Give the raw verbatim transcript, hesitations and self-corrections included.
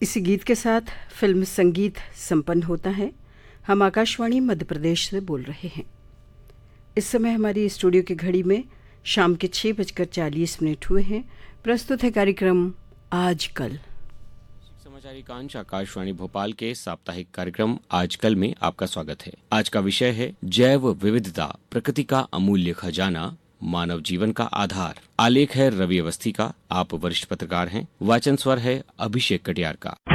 इसी गीत के साथ फिल्म संगीत संपन्न होता है। हम आकाशवाणी मध्य प्रदेश से बोल रहे हैं। इस समय हमारी स्टूडियो की घड़ी में शाम के छः बजकर चालीस मिनट हुए हैं। प्रस्तुत है कार्यक्रम आजकल। समाचार एकांश आकाशवाणी भोपाल के साप्ताहिक कार्यक्रम आजकल में आपका स्वागत है। आज का विषय है जैव विविधता, प्रकृति का अमूल्य खजाना, मानव जीवन का आधार। आलेख है रवि अवस्थी का। आप वरिष्ठ पत्रकार हैं। वाचन स्वर है अभिषेक कटियार का।